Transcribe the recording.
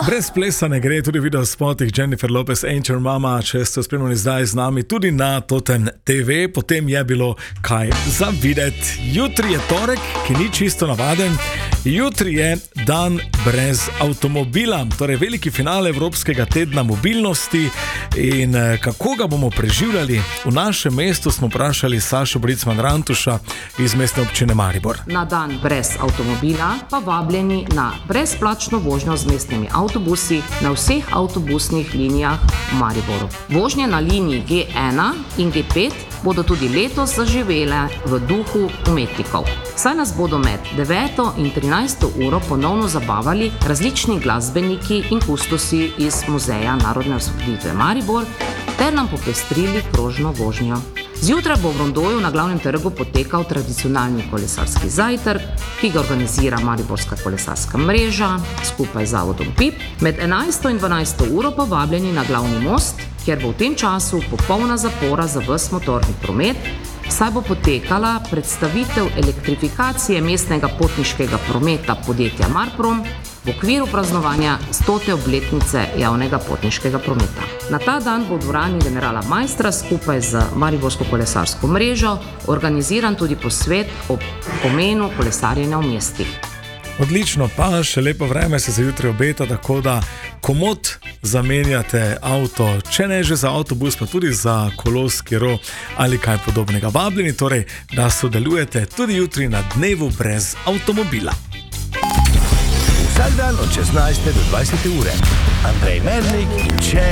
Brez plesa ne gre, tudi video spotih Jennifer Lopez, Angel Mama, če ste spremljali zdaj z nami tudi na Totem TV, potem je bilo kaj za videti. Jutri je torek, ki ni čisto navaden. Jutri je dan brez avtomobila, torej veliki finale Evropskega tedna mobilnosti. In kako ga bomo preživljali? V našem mestu smo vprašali Sašo Bricman-Rantuša iz Mestne občine Maribor. Na dan brez avtomobila pa vabljeni na brezplačno vožnjo z mestnimi avtobusi na vseh avtobusnih linijah v Mariboru. Vožnje na liniji G1 in G5 bodo tudi letos zaživele v duhu umetnikov. Saj nas bodo med 9. in 13. uro ponovno zabavali različni glasbeniki in kustosi iz Muzeja narodne osvoboditve Maribor ter nam popestrili krožno vožnjo. Zjutraj bo v Rondoju na glavnem trgu potekal tradicionalni kolesarski zajtrk, ki ga organizira Mariborska kolesarska mreža skupaj z zavodom PIP. Med 11. in 12. uro pa vabljeni na glavni most, kjer bo v tem času popolna zapora za ves motorni promet, saj bo potekala predstavitev elektrifikacije mestnega potniškega prometa podjetja Marprom v okviru praznovanja 100. obletnice javnega potniškega prometa. Na ta dan bo v dvorani generala Majstra skupaj z Mariborsko kolesarsko mrežo organiziran tudi posvet o pomenu kolesarjenja v mestih. Odlično, pa še lepo vreme se za jutri obeta, tako da komot zamenjate avto, če ne že za avtobus, pa tudi za koloski ro ali kaj podobnega. Vabljeni torej, da sodelujete tudi jutri na dnevu brez avtomobila. Vsak dan od 16. do 20. ure. Andrej Mernik in